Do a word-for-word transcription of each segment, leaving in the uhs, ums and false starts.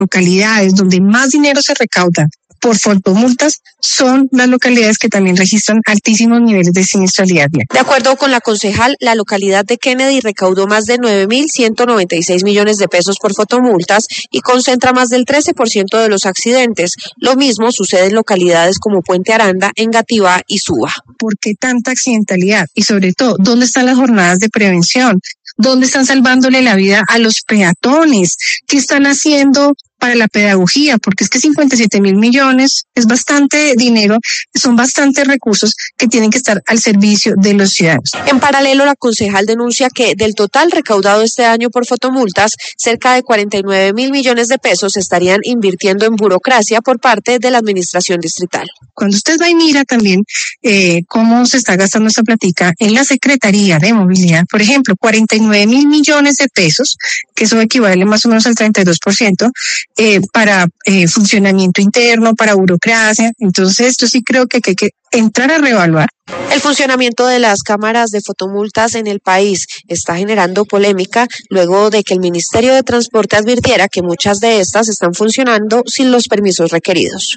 localidades donde más dinero se recauda por fotomultas son las localidades que también registran altísimos niveles de siniestralidad vial. De acuerdo con la concejal, la localidad de Kennedy recaudó más de nueve mil ciento noventa y seis millones de pesos por fotomultas y concentra más del trece por ciento de los accidentes. Lo mismo sucede en localidades como Puente Aranda, Engativá y Suba. ¿Por qué tanta accidentalidad? Y sobre todo, ¿dónde están las jornadas de prevención? ¿Dónde están salvándole la vida a los peatones? ¿Qué están haciendo para la pedagogía? Porque es que cincuenta y siete mil millones es bastante dinero, son bastantes recursos que tienen que estar al servicio de los ciudadanos. En paralelo, la concejal denuncia que del total recaudado este año por fotomultas, cerca de cuarenta y nueve mil millones de pesos se estarían invirtiendo en burocracia por parte de la administración distrital. Cuando usted va y mira también eh, cómo se está gastando esta platica en la Secretaría de Movilidad, por ejemplo, cuarenta y nueve mil millones de pesos, que eso equivale más o menos al treinta y dos por ciento, eh, para eh, funcionamiento interno, para burocracia. Entonces, yo sí creo que hay que entrar a reevaluar. El funcionamiento de las cámaras de fotomultas en el país está generando polémica luego de que el Ministerio de Transporte advirtiera que muchas de estas están funcionando sin los permisos requeridos.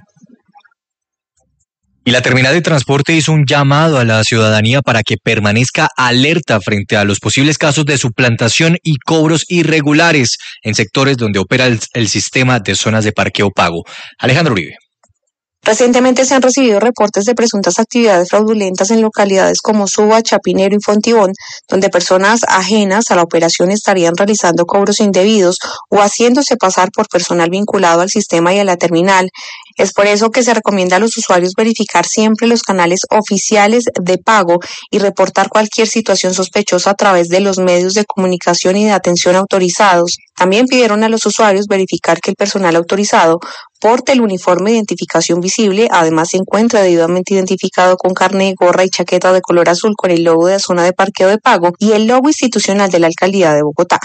Y la terminal de transporte hizo un llamado a la ciudadanía para que permanezca alerta frente a los posibles casos de suplantación y cobros irregulares en sectores donde opera el, el sistema de zonas de parqueo pago. Alejandro Uribe. Recientemente se han recibido reportes de presuntas actividades fraudulentas en localidades como Suba, Chapinero y Fontibón, donde personas ajenas a la operación estarían realizando cobros indebidos o haciéndose pasar por personal vinculado al sistema y a la terminal. Es por eso que se recomienda a los usuarios verificar siempre los canales oficiales de pago y reportar cualquier situación sospechosa a través de los medios de comunicación y de atención autorizados. También pidieron a los usuarios verificar que el personal autorizado porte el uniforme de identificación visible, además se encuentra debidamente identificado con carné, gorra y chaqueta de color azul con el logo de la zona de parqueo de pago y el logo institucional de la Alcaldía de Bogotá.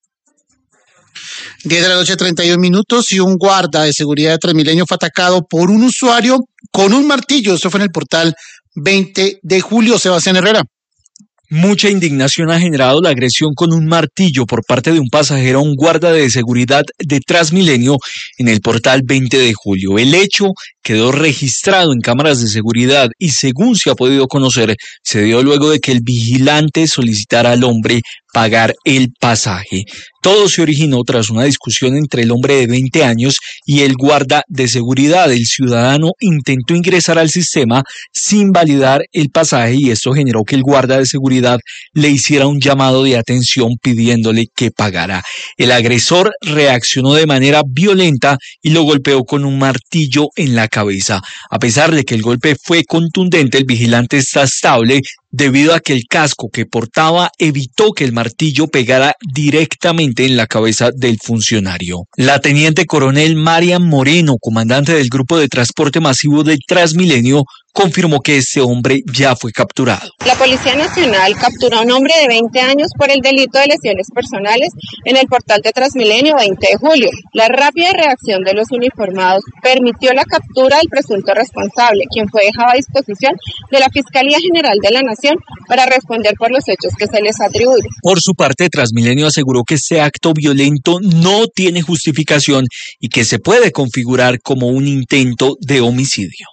diez de la noche, treinta y un minutos, y un guarda de seguridad de Transmilenio fue atacado por un usuario con un martillo. Esto fue en el portal veinte de julio. Sebastián Herrera. Mucha indignación ha generado la agresión con un martillo por parte de un pasajero a un guarda de seguridad de Transmilenio en el portal veinte de julio. El hecho quedó registrado en cámaras de seguridad y, según se ha podido conocer, se dio luego de que el vigilante solicitara al hombre pagar el pasaje. Todo se originó tras una discusión entre el hombre de veinte años y el guarda de seguridad. El ciudadano intentó ingresar al sistema sin validar el pasaje y esto generó que el guarda de seguridad le hiciera un llamado de atención pidiéndole que pagara. El agresor reaccionó de manera violenta y lo golpeó con un martillo en la cabeza. A pesar de que el golpe fue contundente, el vigilante está estable debido a que el casco que portaba evitó que el martillo pegara directamente en la cabeza del funcionario. La teniente coronel Marian Moreno, comandante del Grupo de Transporte Masivo del Transmilenio, confirmó que este hombre ya fue capturado. La Policía Nacional capturó a un hombre de veinte años por el delito de lesiones personales en el portal de Transmilenio veinte de julio. La rápida reacción de los uniformados permitió la captura del presunto responsable, quien fue dejado a disposición de la Fiscalía General de la Nación para responder por los hechos que se les atribuyen. Por su parte, Transmilenio aseguró que este acto violento no tiene justificación y que se puede configurar como un intento de homicidio.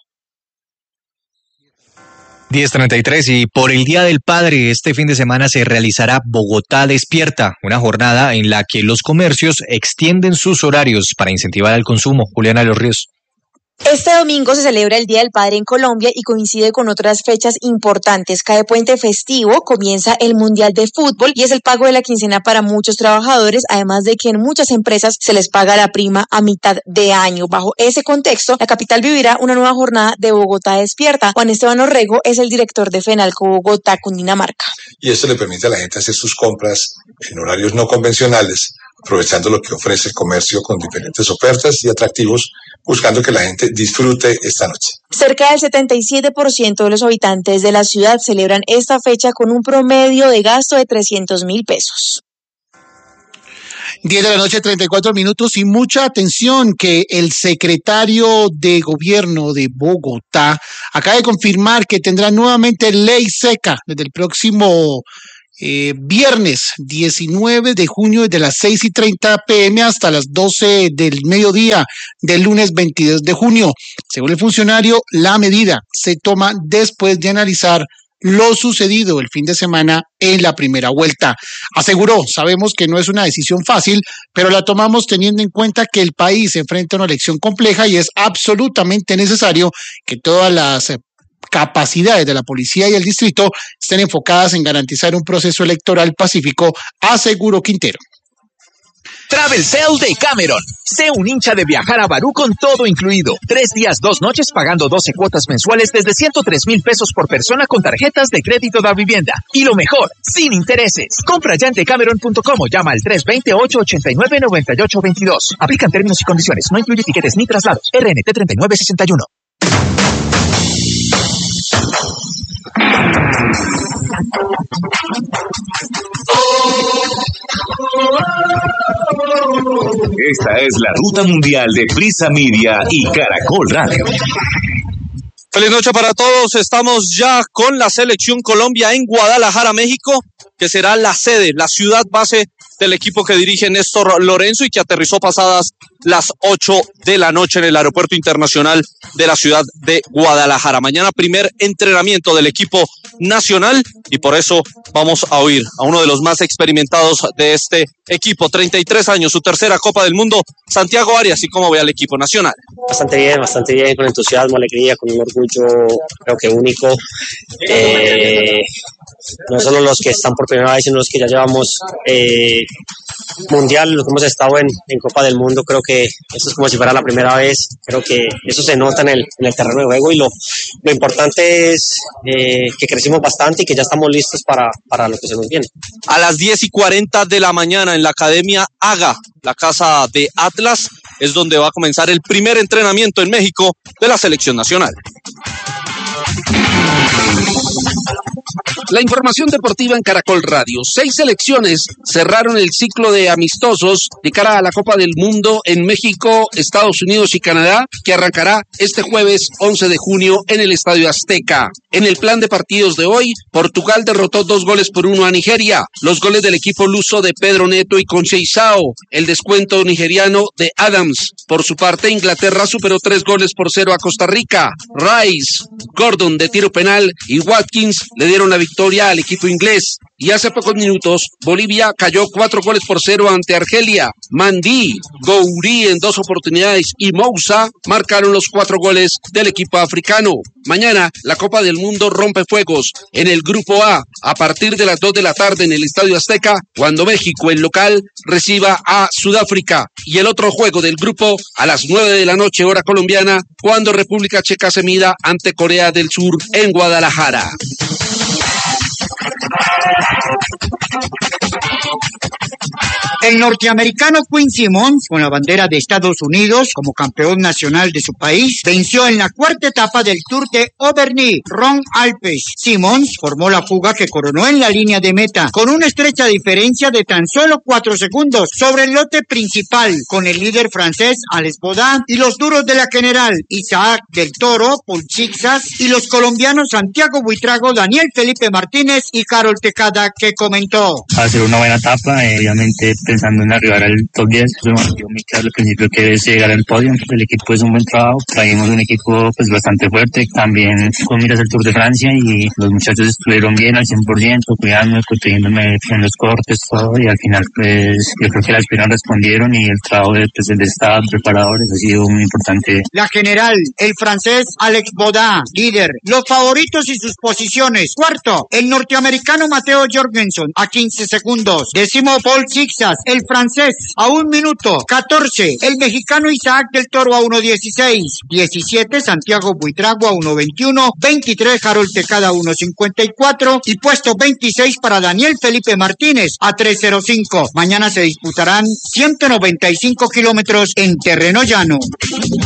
diez treinta y tres y por el Día del Padre este fin de semana se realizará Bogotá Despierta, una jornada en la que los comercios extienden sus horarios para incentivar el consumo. Juliana Los Ríos. Este domingo se celebra el Día del Padre en Colombia y coincide con otras fechas importantes. Cae puente festivo, comienza el Mundial de Fútbol y es el pago de la quincena para muchos trabajadores, además de que en muchas empresas se les paga la prima a mitad de año. Bajo ese contexto, la capital vivirá una nueva jornada de Bogotá Despierta. Juan Esteban Orrego es el director de FENALCO Bogotá, Cundinamarca. Y esto le permite a la gente hacer sus compras en horarios no convencionales, aprovechando lo que ofrece el comercio con diferentes ofertas y atractivos, buscando que la gente disfrute esta noche. Cerca del setenta y siete por ciento de los habitantes de la ciudad celebran esta fecha con un promedio de gasto de trescientos mil pesos. diez de la noche, treinta y cuatro minutos, y mucha atención que el secretario de Gobierno de Bogotá acaba de confirmar que tendrá nuevamente ley seca desde el próximo eh, viernes diecinueve de junio desde las seis y treinta pm hasta las doce del mediodía del lunes veintidós de junio. Según el funcionario, la medida se toma después de analizar lo sucedido el fin de semana en la primera vuelta. Aseguró, sabemos que no es una decisión fácil, pero la tomamos teniendo en cuenta que el país se enfrenta a una elección compleja y es absolutamente necesario que todas las capacidades de la policía y el distrito estén enfocadas en garantizar un proceso electoral pacífico, aseguró Quintero. Travel Sale de Cameron. Sé un hincha de viajar a Barú con todo incluido. Tres días, dos noches pagando doce cuotas mensuales desde ciento tres mil pesos por persona con tarjetas de crédito de vivienda. Y lo mejor, sin intereses. Compra ya en decameron punto com o llama al tres dos cero, ocho ocho nueve, nueve ocho dos dos. Aplican términos y condiciones. No incluye tiquetes ni traslados. R N T treinta y nueve sesenta y uno. Esta es la ruta mundial de Prisa Media y Caracol Radio. Feliz noche para todos. Estamos ya con la selección Colombia en Guadalajara, México, que será la sede, la ciudad base del equipo que dirige Néstor Lorenzo y que aterrizó pasadas las ocho de la noche en el Aeropuerto Internacional de la ciudad de Guadalajara. Mañana primer entrenamiento del equipo nacional y por eso vamos a oír a uno de los más experimentados de este equipo, treinta y tres años, su tercera Copa del Mundo, Santiago Arias, y cómo ve al equipo nacional. Bastante bien, bastante bien, con entusiasmo, alegría, con un orgullo creo que único. Eh, no solo los que están por primera vez, sino los que ya llevamos eh, mundial, los que hemos estado en, en Copa del Mundo. Creo que esto es como si fuera la primera vez. Creo que eso se nota en el, en el terreno de juego y lo, lo importante es eh, que crecimos bastante y que ya estamos listos para, para lo que se nos viene. A las diez y cuarenta de la mañana en la Academia Haga, la casa de Atlas, es donde va a comenzar el primer entrenamiento en México de la selección nacional. La información deportiva en Caracol Radio. Seis selecciones cerraron el ciclo de amistosos de cara a la Copa del Mundo en México, Estados Unidos y Canadá, que arrancará este jueves once de junio en el Estadio Azteca. En el plan de partidos de hoy, Portugal derrotó dos goles por uno a Nigeria. Los goles del equipo luso de Pedro Neto y Conceição. El descuento nigeriano de Adams. Por su parte, Inglaterra superó tres goles por cero a Costa Rica. Rice, Gordon de tiro penal y Watkins le dieron la victoria al equipo inglés. Y hace pocos minutos, Bolivia cayó cuatro goles por cero ante Argelia. Mandí, Gourí en dos oportunidades y Moussa marcaron los cuatro goles del equipo africano. Mañana, la Copa del Mundo rompe fuegos en el Grupo A a partir de las dos de la tarde en el Estadio Azteca, cuando México, el local, reciba a Sudáfrica. Y el otro juego del grupo a las nueve de la noche, hora colombiana, cuando República Checa se mida ante Corea del Sur en Guadalajara. El norteamericano Quinn Simmons, con la bandera de Estados Unidos como campeón nacional de su país, venció en la cuarta etapa del Tour de Auvergne, Rhône Alpes. Simmons formó la fuga que coronó en la línea de meta, con una estrecha diferencia de tan solo cuatro segundos sobre el lote principal, con el líder francés Alex Baudin y los duros de la general Isaac del Toro, Paul Sixas y los colombianos Santiago Buitrago, Daniel Felipe Martínez y Carol Tecada, que comentó. Hacer una buena etapa, eh, obviamente pensando en arribar al top diez, pues, bueno, yo me quedo al principio que es llegar al podio. El equipo es un buen trabajo, traímos un equipo pues bastante fuerte, también con miras al Tour de Francia y los muchachos estuvieron bien al cien por ciento, cuidándome, protegiéndome en los cortes, todo, y al final pues yo creo que las piernas respondieron y el trabajo de, pues, de staff, preparadores, ha sido muy importante. La general, el francés Alex Baudin, líder, los favoritos y sus posiciones. Cuarto, el norteamericano Mateo Jorgensen a quince segundos. Décimo, Paul Sixas, el francés, a un minuto. catorce, el mexicano Isaac del Toro a uno dieciséis. diecisiete, Santiago Buitrago a uno veintiuno. veintitrés, Harold Tecada a uno cincuenta y cuatro. Y puesto veintiséis para Daniel Felipe Martínez a tres cero cinco. Mañana se disputarán ciento noventa y cinco kilómetros en terreno llano.